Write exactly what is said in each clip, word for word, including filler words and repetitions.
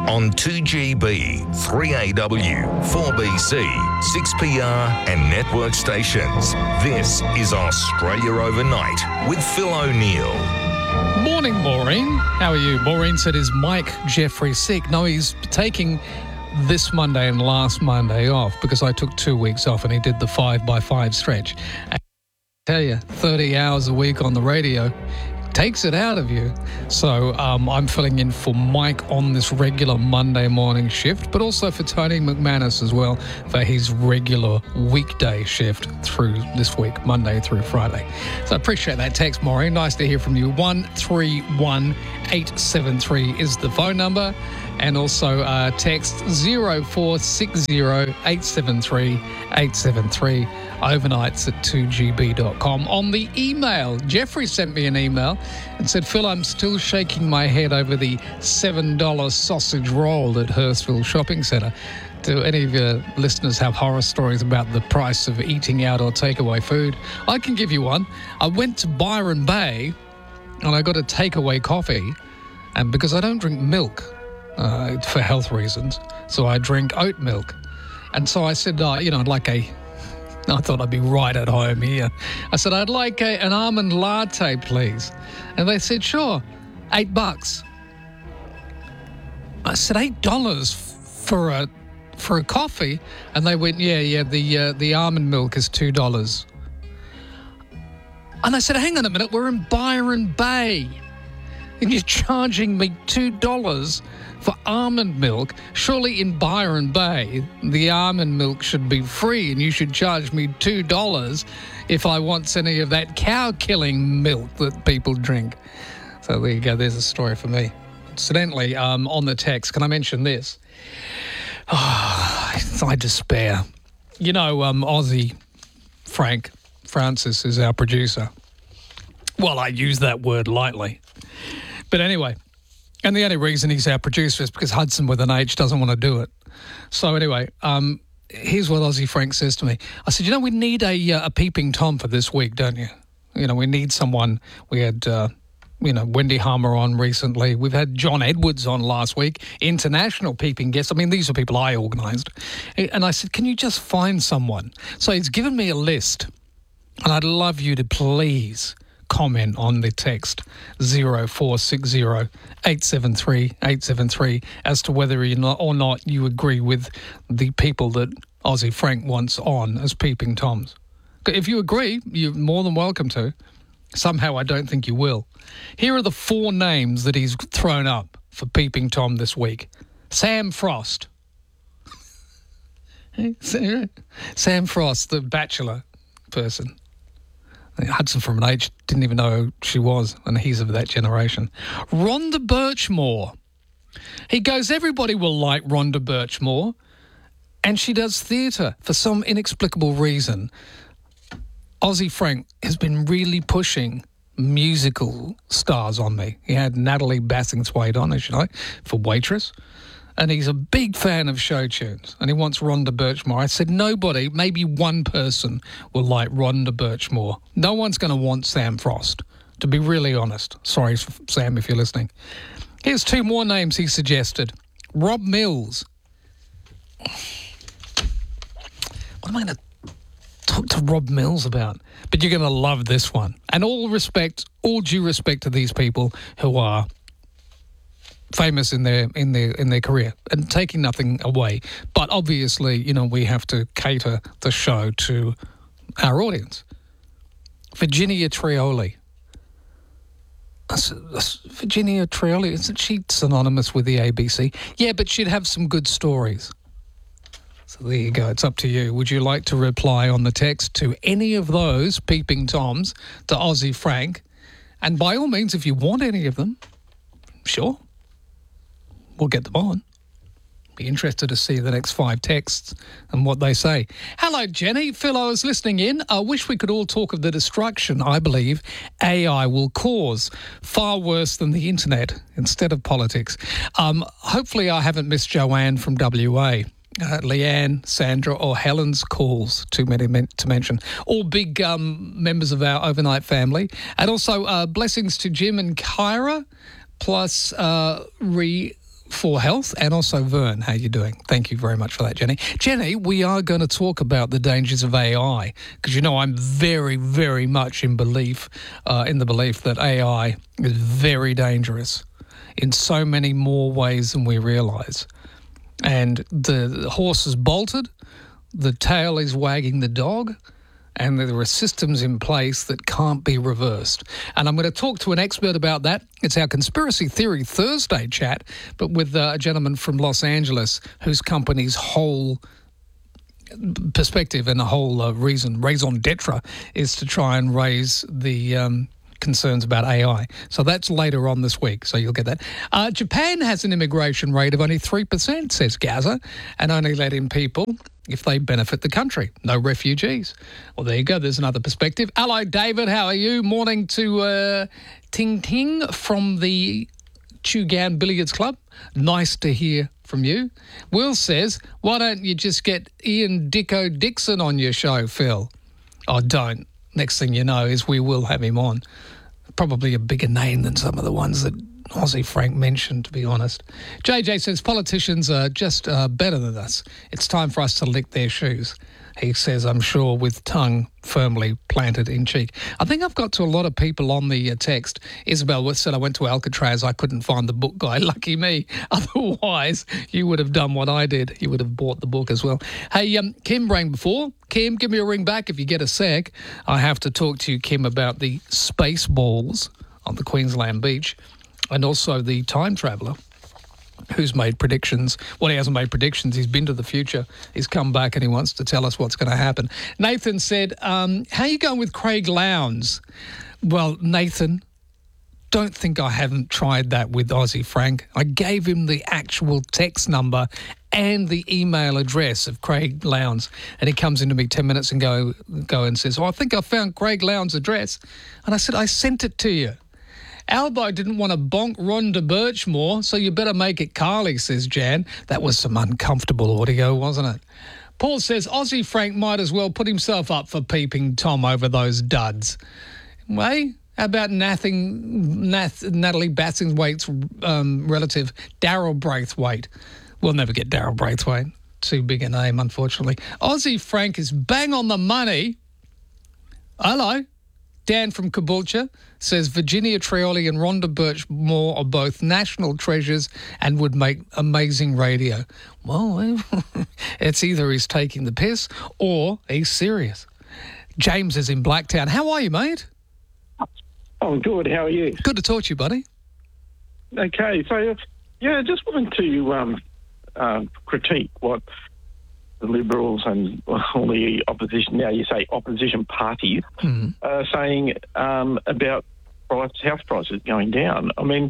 on two G B, three A W, four B C, six P R and network stations. This is Australia Overnight with Phil O'Neill. Morning, Maureen. How are you? Maureen said, is Mike Jeffrey sick? No, he's taking this Monday and last Monday off because I took two weeks off and he did the five by five stretch. I tell you, thirty hours a week on the radio takes it out of you. So um, I'm filling in for Mike on this regular Monday morning shift, but also for Tony McManus as well for his regular weekday shift through this week, Monday through Friday. So I appreciate that text, Maureen. Nice to hear from you. one three one eight seven three is the phone number. And also uh, text zero four six zero eight seven three eight seven three, overnights at two G B dot com. On the email, Jeffrey sent me an email and said, Phil, I'm still shaking my head over the seven dollar sausage roll at Hurstville Shopping Centre. Do any of your listeners have horror stories about the price of eating out or takeaway food? I can give you one. I went to Byron Bay and I got a takeaway coffee, and because I don't drink milk, Uh, for health reasons, so I drink oat milk. And so I said, uh, you know, I'd like a, I thought I'd be right at home here. I said, I'd like a, an almond latte, please. And they said, sure, eight bucks. I said, eight dollars for a for a coffee? And they went, yeah, yeah, the uh, the almond milk is two dollars. And I said, hang on a minute, we're in Byron Bay, and you're charging me two dollars for almond milk. Surely in Byron Bay, the almond milk should be free and you should charge me two dollars if I want any of that cow-killing milk that people drink. So there you go, there's a story for me. Incidentally, um, on the text, can I mention this? Oh, I despair. You know, um, Aussie Frank Francis is our producer. Well, I use that word lightly. But anyway, and the only reason he's our producer is because Hudson with an H doesn't want to do it. So anyway, um, here's what Aussie Frank says to me. I said, you know, we need a, uh, a peeping Tom for this week, don't you? You know, we need someone. We had, uh, you know, Wendy Harmer on recently. We've had John Edwards on last week, international peeping guests. I mean, these are people I organised. And I said, can you just find someone? So he's given me a list, and I'd love you to please comment on the text zero four six zero eight seven three eight seven three as to whether or not, or not you agree with the people that Aussie Frank wants on as peeping Toms. If you agree, you're more than welcome to. Somehow I don't think you will. Here are the four names that he's thrown up for peeping Tom this week. Sam Frost. Sam Frost, the Bachelor person. Hudson from an H didn't even know who she was, and he's of that generation. Rhonda Birchmore. He goes, everybody will like Rhonda Birchmore, and she does theatre for some inexplicable reason. Aussie Frank has been really pushing musical stars on me. He had Natalie Bassingthwaighte on, as you know, for Waitress. And he's a big fan of show tunes, and he wants Rhonda Birchmore. I said, nobody, maybe one person will like Rhonda Birchmore. No one's going to want Sam Frost, to be really honest. Sorry, Sam, if you're listening. Here's two more names he suggested. Rob Mills. What am I going to talk to Rob Mills about? But you're going to love this one. And all respect, all due respect to these people who are famous in their in their in their career, and taking nothing away, but obviously, you know, we have to cater the show to our audience. Virginia Trioli. Virginia Trioli, isn't she synonymous with the A B C? Yeah, but she'd have some good stories. So there you go. It's up to you. Would you like to reply on the text to any of those peeping Toms to Aussie Frank? And by all means, if you want any of them, sure, we'll get them on. Be interested to see the next five texts and what they say. Hello, Jenny. Phil, I was listening in. I wish we could all talk of the destruction I believe A I will cause, far worse than the internet, instead of politics. Um, hopefully I haven't missed Joanne from W A. Uh, Leanne, Sandra or Helen's calls, too many men- to mention. All big um, members of our overnight family. And also uh, blessings to Jim and Kyra, plus uh, Re... for health, and also Vern, how you doing? Thank you very much for that, Jenny. Jenny, we are going to talk about the dangers of A I, because you know I'm very, very much in belief, uh, in the belief that A I is very dangerous in so many more ways than we realise. And the, the horse is bolted, the tail is wagging the dog, and there are systems in place that can't be reversed. And I'm going to talk to an expert about that. It's our Conspiracy Theory Thursday chat, but with uh, a gentleman from Los Angeles whose company's whole perspective and the whole uh, reason, raison d'etre, is to try and raise the um, concerns about A I. So that's later on this week, so you'll get that. Uh, Japan has an immigration rate of only three percent, says Gaza, and only let in people if they benefit the country. No refugees. Well, there you go. There's another perspective. Hello, David. How are you? Morning to uh, Ting Ting from the Chugan Billiards Club. Nice to hear from you. Will says, why don't you just get Ian Dicko Dixon on your show, Phil? Oh, don't. Next thing you know is we will have him on. Probably a bigger name than some of the ones that Aussie Frank mentioned, to be honest. J J says politicians are just uh, better than us. It's time for us to lick their shoes. He says, I'm sure, with tongue firmly planted in cheek. I think I've got to a lot of people on the uh, text. Isabel said, I went to Alcatraz. I couldn't find the book guy. Lucky me. Otherwise, you would have done what I did. You would have bought the book as well. Hey, um, Kim rang before. Kim, give me a ring back if you get a sec. I have to talk to you, Kim, about the space balls on the Queensland beach and also the time traveller who's made predictions. Well, he hasn't made predictions. He's been to the future. He's come back and he wants to tell us what's going to happen. Nathan said, um, how are you going with Craig Lowndes? Well, Nathan, don't think I haven't tried that with Aussie Frank. I gave him the actual text number and the email address of Craig Lowndes. And he comes into me ten minutes and go, go and says, oh, I think I found Craig Lowndes' address. And I said, I sent it to you. Albo didn't want to bonk Rhonda Birchmore, so you better make it Carly, says Jan. That was some uncomfortable audio, wasn't it? Paul says, Aussie Frank might as well put himself up for peeping Tom over those duds. Way? How about nothing, Nath, Natalie Bassingthwaite's um, relative, Daryl Braithwaite? We'll never get Daryl Braithwaite. Too big a name, unfortunately. Aussie Frank is bang on the money. Hello. Dan from Caboolture says Virginia Trioli and Rhonda Birchmore are both national treasures and would make amazing radio. Well, it's either he's taking the piss or he's serious. James is in Blacktown. How are you, mate? I'm good. How are you? Good to talk to you, buddy. Okay. So, yeah, just wanted to um, uh, critique what the Liberals and all the opposition, now you say opposition parties, mm-hmm. are saying um, about price, house prices going down. I mean,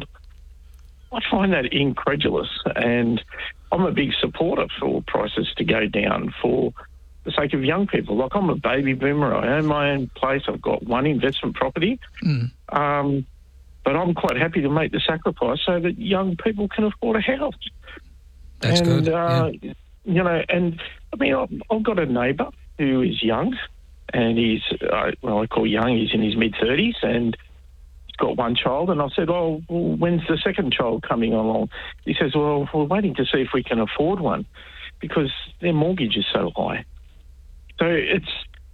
I find that incredulous, and I'm a big supporter for prices to go down for the sake of young people. Like, I'm a baby boomer. I own my own place. I've got one investment property. Mm. Um, but I'm quite happy to make the sacrifice so that young people can afford a house. That's and, good. Uh, yeah. You know, and I mean, I've, I've got a neighbour who is young, and he's, uh, well, I call young, he's in his mid-thirties, and he's got one child. And I said, oh, well, when's the second child coming along? He says, well, we're waiting to see if we can afford one because their mortgage is so high. So it's,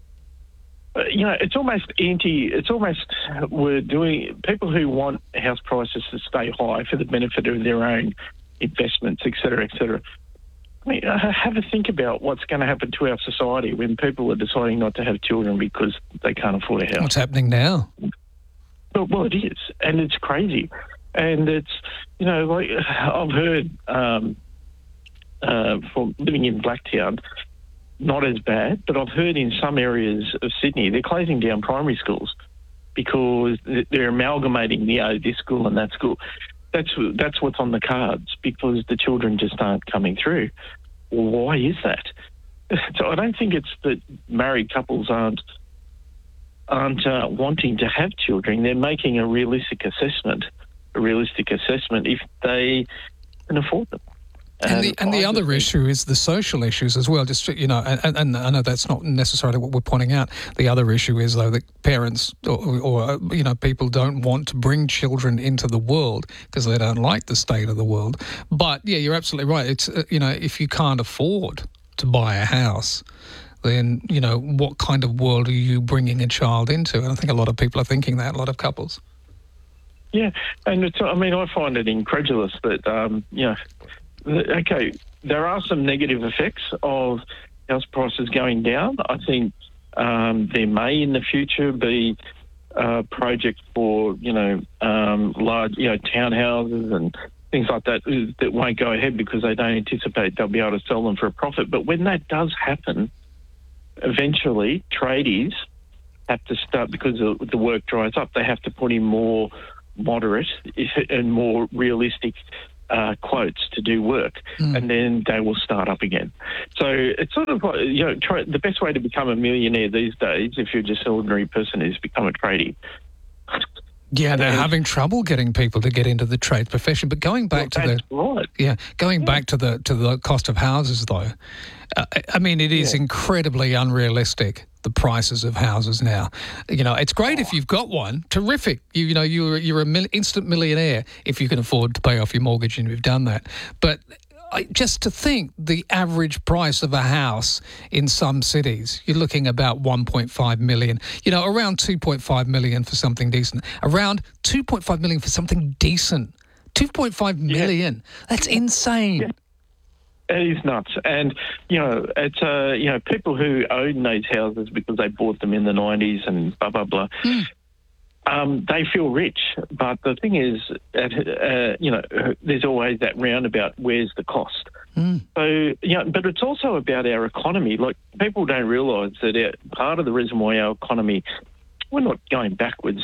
uh, you know, it's almost anti, it's almost we're doing, people who want house prices to stay high for the benefit of their own investments, et cetera, et cetera. I mean, have a think about what's going to happen to our society when people are deciding not to have children because they can't afford a house. What's happening now? Well, well it is, and it's crazy. And it's, you know, like I've heard um, uh, from living in Blacktown, not as bad, but I've heard in some areas of Sydney they're closing down primary schools because they're amalgamating, you know, this school and that school. That's that's what's on the cards because the children just aren't coming through. Well, why is that? So I don't think it's that married couples aren't aren't uh, wanting to have children. They're making a realistic assessment, a realistic assessment if they can afford them. And the, and the I other just issue is the social issues as well. Just, you know, and, and I know that's not necessarily what we're pointing out. The other issue is, though, that parents or, or you know, people don't want to bring children into the world because they don't like the state of the world. But, yeah, you're absolutely right. It's, uh, you know, if you can't afford to buy a house, then, you know, what kind of world are you bringing a child into? And I think a lot of people are thinking that, a lot of couples. Yeah, and it's, I mean, I find it incredulous that, um, you know, okay, there are some negative effects of house prices going down. I think um, there may in the future be uh, projects for, you know, um, large, you know, townhouses and things like that that won't go ahead because they don't anticipate they'll be able to sell them for a profit. But when that does happen, eventually tradies have to start, because the work dries up, they have to put in more moderate and more realistic uh, quotes to do work, mm. and then they will start up again. So it's sort of like, you know, try, the best way to become a millionaire these days, if you're just an ordinary person, is become a tradie. Yeah, they're having trouble getting people to get into the trade profession. But going back well, to the right. yeah, going yeah. back to the to the cost of houses, though, uh, I mean, it is yeah. incredibly unrealistic, the prices of houses now. You know, it's great oh. if you've got one, terrific. You, you know, you're you're an mil- instant millionaire if you can afford to pay off your mortgage and you've done that. But I, just to think the average price of a house in some cities, you're looking about one point five million, you know, around two point five million for something decent, around two point five million for something decent. two point five million. Yeah. That's insane. Yeah. It is nuts. And, you know, it's, uh, you know, people who own those houses because they bought them in the nineties and blah, blah, blah, mm. um, they feel rich. But the thing is, uh, you know, there's always that roundabout, where's the cost? Mm. So, you know, but it's also about our economy. Like, people don't realise that our, part of the reason why our economy, we're not going backwards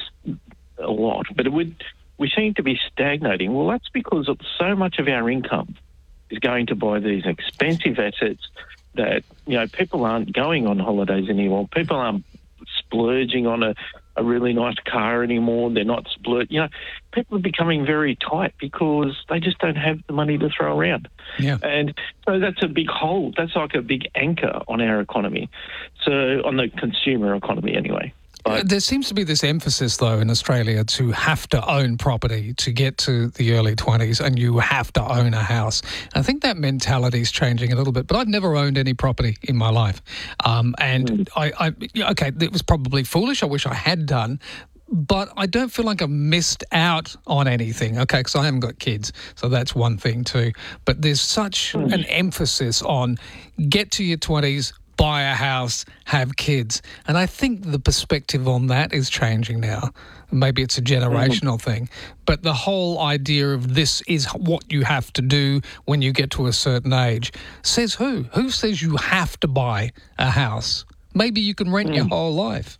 a lot, but it would, we seem to be stagnating. Well, that's because of so much of our income is going to buy these expensive assets that, you know, people aren't going on holidays anymore. People aren't splurging on a, a really nice car anymore. They're not splurging. You know, people are becoming very tight because they just don't have the money to throw around. Yeah. And so that's a big hole. That's like a big anchor on our economy. So on the consumer economy anyway. But there seems to be this emphasis, though, in Australia to have to own property to get to the early twenties, and you have to own a house. I think that mentality is changing a little bit, but I've never owned any property in my life. Um, and mm. I, I, okay, it was probably foolish. I wish I had done. But I don't feel like I've missed out on anything, okay, because I haven't got kids, so that's one thing too. But there's such mm. an emphasis on get to your twenties, buy a house, have kids. And I think the perspective on that is changing now. Maybe it's a generational mm-hmm. thing. But the whole idea of this is what you have to do when you get to a certain age. Says who? Who says you have to buy a house? Maybe you can rent mm. your whole life.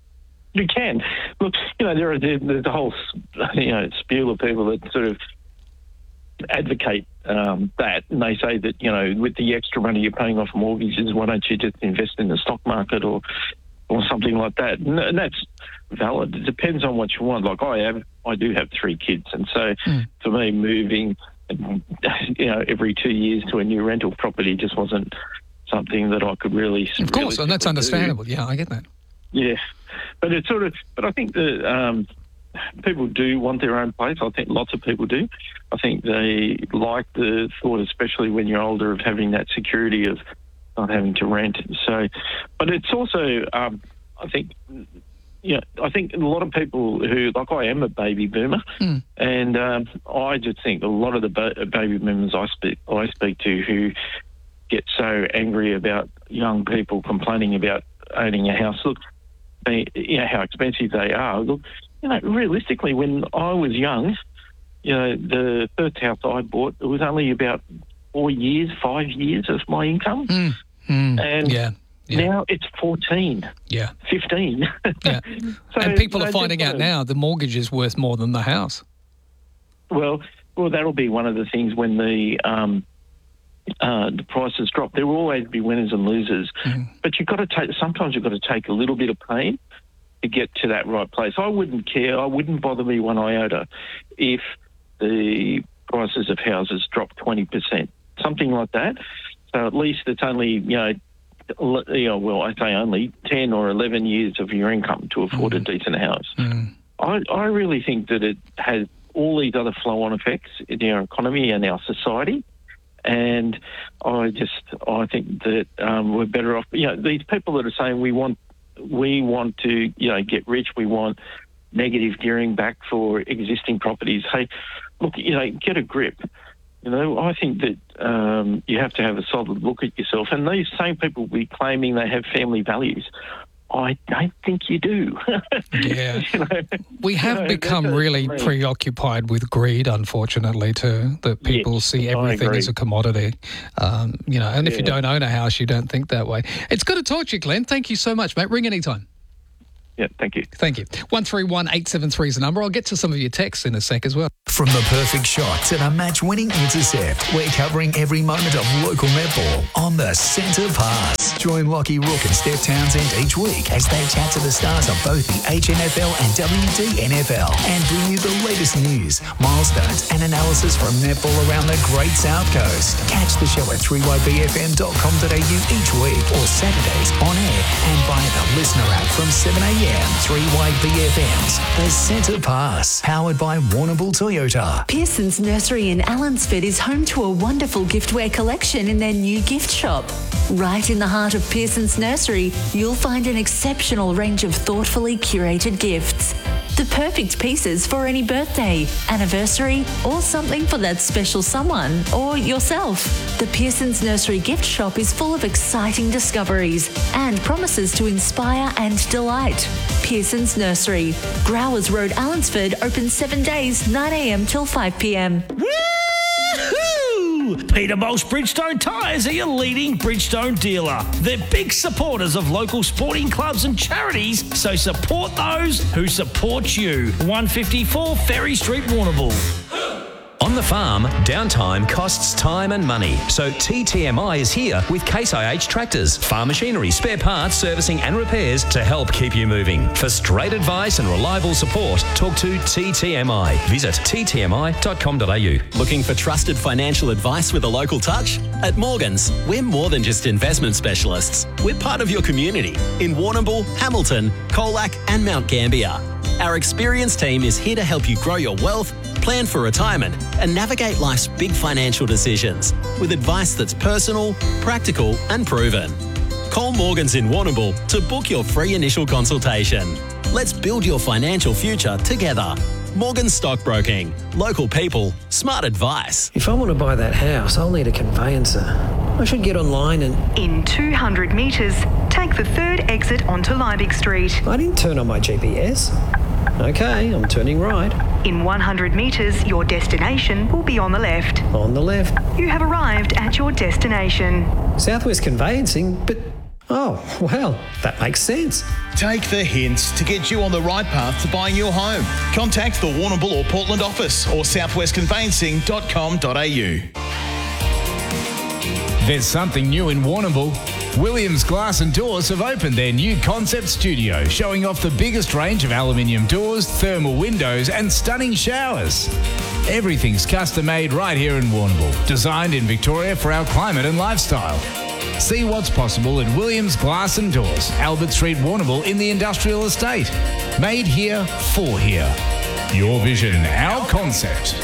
You can. Look, you know, there are the, the whole, you know, spiel of people that sort of advocate um, that, and they say that, you know, with the extra money you're paying off mortgages, why don't you just invest in the stock market or or something like that? And, and that's valid. It depends on what you want. Like I have, I do have three kids, and so mm. for me, moving, you know, every two years to a new rental property just wasn't something that I could really. Of course, and that's understandable. Do. Yeah, I get that. Yeah, but it's sort of. But I think that. Um, People do want their own place. I think lots of people do. I think they like the thought, especially when you're older, of having that security of not having to rent. So, but it's also, um, I think, you know, I think a lot of people who, like I am a baby boomer, mm. and um, I just think a lot of the ba- baby boomers I speak, I speak to who get so angry about young people complaining about owning a house. Look, they, you know, how expensive they are. Look, you know, realistically, when I was young, you know, the first house I bought, it was only about four years, five years of my income. Mm, mm, and yeah, yeah. now it's fourteen, yeah, fifteen. Yeah. So, and people are finding out now the mortgage is worth more than the house. Well, well, that'll be one of the things when the um, uh, the prices drop. There will always be winners and losers, mm. but you've got to take. Sometimes you've got to take a little bit of pain to get to that right place. I wouldn't care. I wouldn't bother me one iota if the prices of houses dropped twenty percent something like that. So at least it's only, you know, you know, well, I say only ten or eleven years of your income to afford mm. a decent house. Mm. I, I really think that it has all these other flow-on effects in our economy and our society. And I just, I think that um, we're better off. You know, these people that are saying we want, we want to, you know, get rich, we want negative gearing back for existing properties. Hey, look, you know, get a grip. You know, I think that um, you have to have a solid look at yourself. And these same people will be claiming they have family values. I don't think you do. Yeah. you know, we have you know, become really preoccupied with greed, unfortunately, too, that people yes, see everything as a commodity. Um, you know, and if yeah. you don't own a house, you don't think that way. It's good to talk to you, Glenn. Thank you so much, mate. Ring anytime. Yeah, thank you. Thank you. one three one eight seven three is the number. I'll get to some of your texts in a sec as well. From the perfect shot to the match-winning intercept, we're covering every moment of local netball on the Centre Pass. Join Lockie Rook and Steph Townsend each week as they chat to the stars of both the H N F L and W D N F L and bring you the latest news, milestones and analysis from netball around the Great South Coast. Catch the show at three y b f m dot com dot a u each week or Saturdays on air and via the listener app from seven a m. three Y B F M's The Centre Pass, powered by Warrnambool Toyota. Pearson's Nursery in Allansford is home to a wonderful giftware collection in their new gift shop. Right in the heart of Pearson's Nursery, you'll find an exceptional range of thoughtfully curated gifts. The perfect pieces for any birthday, anniversary, or something for that special someone or yourself. The Pearson's Nursery gift shop is full of exciting discoveries and promises to inspire and delight. Pearson's Nursery, Growers Road, Allansford, open seven days, nine a m till five p m. Peterbolt's Bridgestone Tyres are your leading Bridgestone dealer. They're big supporters of local sporting clubs and charities, so support those who support you. one fifty-four Ferry Street, Warrnambool. On the farm, downtime costs time and money. So T T M I is here with Case I H tractors, farm machinery, spare parts, servicing and repairs to help keep you moving. For straight advice and reliable support, talk to T T M I. Visit t t m i dot com dot a u. Looking for trusted financial advice with a local touch? At Morgans, we're more than just investment specialists. We're part of your community in Warrnambool, Hamilton, Colac and Mount Gambier. Our experienced team is here to help you grow your wealth, plan for retirement and navigate life's big financial decisions with advice that's personal, practical and proven. Call Morgans in Warrnambool to book your free initial consultation. Let's build your financial future together. Morgans Stockbroking. Local people. Smart advice. If I want to buy that house, I'll need a conveyancer. I should get online and... In two hundred metres, take the third exit onto Liebig Street. I didn't turn on my G P S. Okay, I'm turning right. In one hundred metres, your destination will be on the left. On the left. You have arrived at your destination. Southwest Conveyancing, but... Oh, well, that makes sense. Take the hints to get you on the right path to buying your home. Contact the Warrnambool or Portland office or southwest conveyancing dot com dot a u. There's something new in Warrnambool. Williams Glass and Doors have opened their new concept studio, showing off the biggest range of aluminium doors, thermal windows and stunning showers. Everything's custom made right here in Warrnambool, designed in Victoria for our climate and lifestyle. See what's possible at Williams Glass and Doors, Albert Street, Warrnambool in the Industrial Estate. Made here, for here. Your vision, our concept.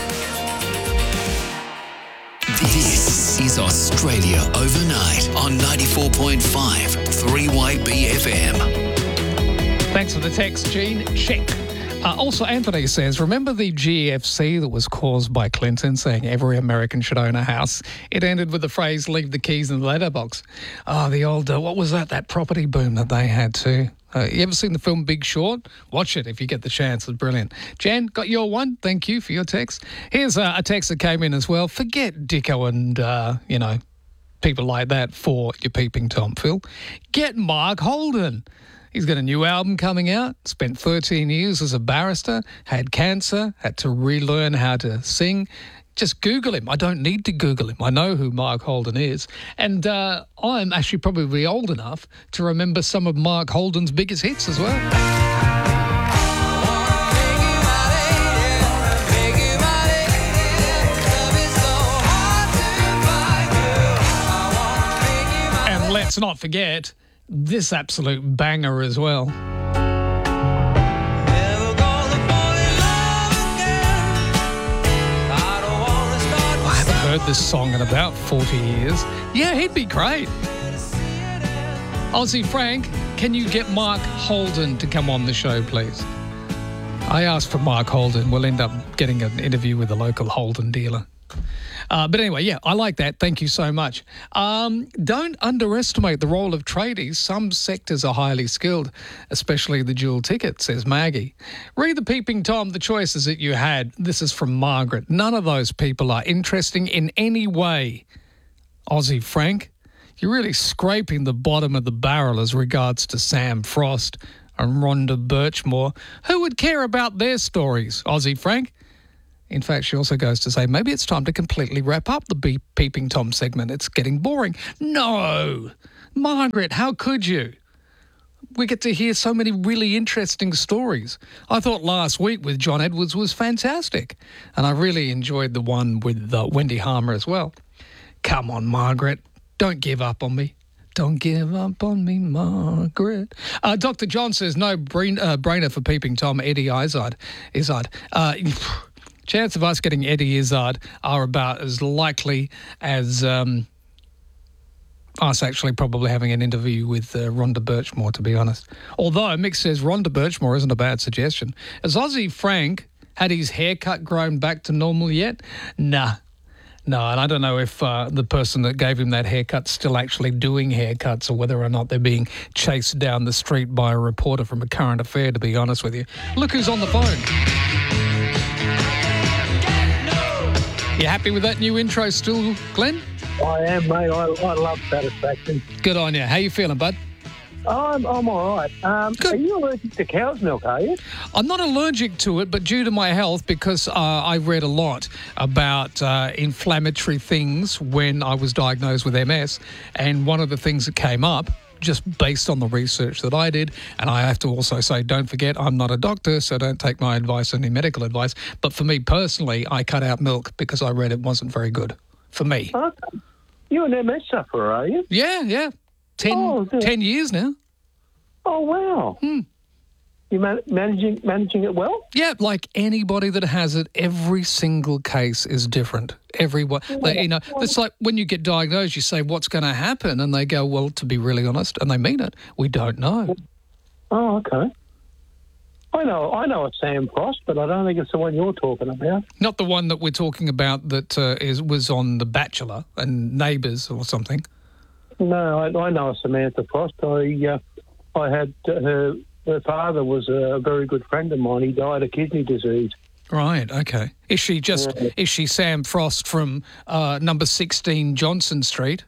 This is Australia Overnight on ninety-four point five three Y B F M. Thanks for the text, Gene. Check. Uh, also, Anthony says, remember the G F C that was caused by Clinton saying every American should own a house? It ended with the phrase, leave the keys in the letterbox. Oh, the old, uh, what was that? That property boom that they had too. Uh, you ever seen the film Big Short? Watch it if you get the chance. It's brilliant. Jan, got your one? Thank you for your text. Here's uh, a text that came in as well. Forget Dicko and, uh, you know, people like that for your peeping Tom, Phil. Get Mark Holden. He's got a new album coming out, spent thirteen years as a barrister, had cancer, had to relearn how to sing. Just Google him. I don't need to Google him. I know who Mark Holden is. And uh, I'm actually probably old enough to remember some of Mark Holden's biggest hits as well. let's not forget this absolute banger as well. I haven't heard this song in about forty years. Yeah, he'd be great. Aussie Frank, can you get Mark Holden to come on the show, please? I asked for Mark Holden. We'll end up getting an interview with a local Holden dealer. Uh, but anyway, yeah, I like that. Thank you so much. Um, don't underestimate the role of tradies. Some sectors are highly skilled, especially the dual ticket, says Maggie. Read the Peeping Tom, the choices that you had. This is from Margaret. None of those people are interesting in any way. Aussie Frank, you're really scraping the bottom of the barrel as regards to Sam Frost and Rhonda Birchmore. Who would care about their stories, Aussie Frank? In fact, she also goes to say, maybe it's time to completely wrap up the Be- Peeping Tom segment. It's getting boring. No! Margaret, how could you? We get to hear so many really interesting stories. I thought last week with John Edwards was fantastic. And I really enjoyed the one with uh, Wendy Harmer as well. Come on, Margaret. Don't give up on me. Don't give up on me, Margaret. Uh, Doctor John says, no brain, uh, brainer for Peeping Tom, Eddie Izzard. Izzard. Uh, chance of us getting Eddie Izzard are about as likely as um, us actually probably having an interview with uh, Rhonda Birchmore, to be honest. Although Mick says Rhonda Birchmore isn't a bad suggestion. Has Aussie Frank had his haircut grown back to normal yet? Nah. No, and I don't know if uh, the person that gave him that haircut's still actually doing haircuts or whether or not they're being chased down the street by a reporter from a current affair, to be honest with you. Look who's on the phone. You happy with that new intro still, Glenn? I am, mate. I, I love Satisfaction. Good on you. How you feeling, bud? I'm, I'm all right. Um, are you allergic to cow's milk, are you? I'm not allergic to it, but due to my health, because uh, I read a lot about uh, inflammatory things when I was diagnosed with M S, and one of the things that came up, just based on the research that I did, and I have to also say, don't forget, I'm not a doctor, so don't take my advice, any medical advice, but for me personally, I cut out milk because I read it wasn't very good for me. Okay. You're an M S sufferer, are you? Yeah, yeah. Ten, oh, ten years now. Oh, wow. Hmm. You man- managing managing it well? Yeah, like anybody that has it, every single case is different. Everyone, they, you know, it's like when you get diagnosed, you say, what's going to happen? And they go, well, to be really honest, and they mean it, we don't know. Oh, okay. I know I know a Sam Frost, but I don't think it's the one you're talking about. Not the one that we're talking about that uh, is was on The Bachelor and Neighbours or something. No, I, I know a Samantha Frost. I uh, I had uh, her her father was a very good friend of mine. He died of kidney disease. Right. Okay. Is she just yeah. is she Sam Frost from uh, number sixteen Johnson Street?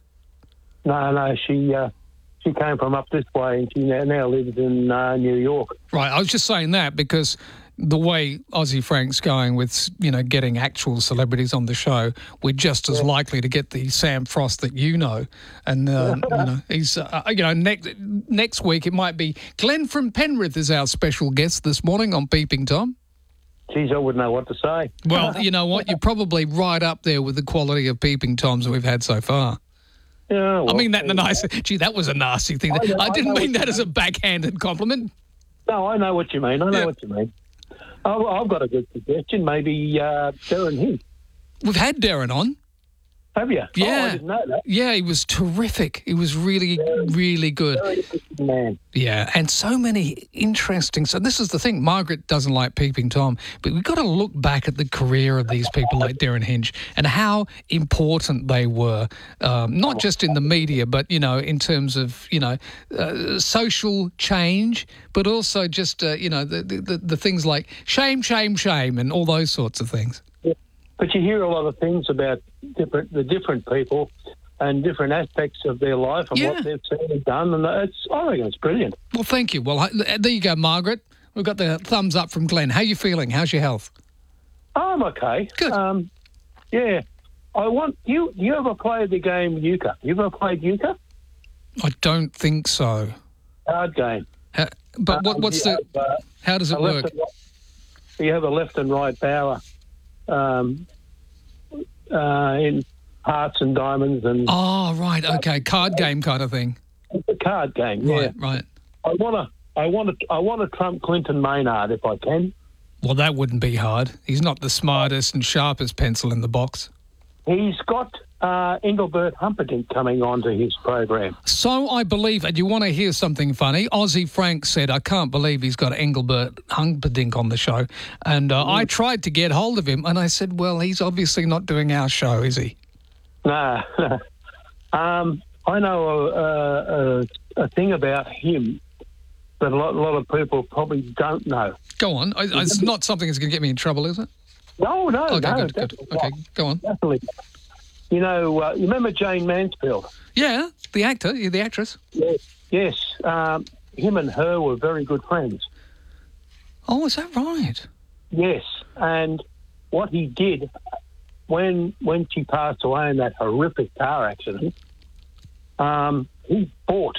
No, no. She uh, she came from up this way, and she now, now lives in uh, New York. Right. I was just saying that because the way Aussie Frank's going with, you know, getting actual celebrities on the show, we're just as yeah. likely to get the Sam Frost that you know. And, uh, you know, he's, uh, you know, next next week it might be Glenn from Penrith is our special guest this morning on Peeping Tom. Geez, I wouldn't know what to say. Well, you know what? You're probably right up there with the quality of Peeping Toms that we've had so far. Yeah, well, I mean that in a nice... Gee, that was a nasty thing. I, know, I didn't I mean that as a backhanded compliment. No, I know what you mean. I know yeah. what you mean. Oh, I've got a good suggestion. Maybe uh, Darren Hinch. We've had Darren on. Have you? Yeah. Oh, I didn't know that. Yeah, he was terrific. He was really, very, really good. Very good man. Yeah, and so many interesting... So this is the thing. Margaret doesn't like Peeping Tom, but we've got to look back at the career of these people like Darren Hinch and how important they were, um, not just in the media, but, you know, in terms of, you know, uh, social change, but also just, uh, you know, the, the, the things like shame, shame, shame and all those sorts of things. Yeah. But you hear a lot of things about different the different people and different aspects of their life and yeah. what they've seen and done, and it's I think it's brilliant. Well, thank you. Well, there you go, Margaret. We've got the thumbs up from Glenn. How are you feeling? How's your health? Oh, I'm okay. Good. Um, yeah. I want you. You ever played the game euchre? You ever played euchre? I don't think so. Hard game. How, but what, what's um, the? Have, uh, how does it work? Right, you have a left and right bower. Um, uh, in hearts and diamonds and... Oh, right, okay, card game kind of thing. card game. Yeah, Right, right. I want to. I want to. I want to trump Clinton Maynard if I can. Well, that wouldn't be hard. He's not the smartest and sharpest pencil in the box. He's got uh, Engelbert Humperdinck coming onto his program. So I believe, and you want to hear something funny, Aussie Frank said, I can't believe he's got Engelbert Humperdinck on the show. And uh, I tried to get hold of him, and I said, well, he's obviously not doing our show, is he? No. um, I know a, a, a thing about him that a lot, a lot of people probably don't know. Go on. It's not something that's going to get me in trouble, is it? No, no, okay, no. Good, good. Okay, go on. Definitely. You know, uh, you remember Jane Mansfield? Yeah, the actor, yeah, the actress. Yes. Yes. Um, him and her were very good friends. Oh, is that right? Yes. And what he did, when when she passed away in that horrific car accident, um, he bought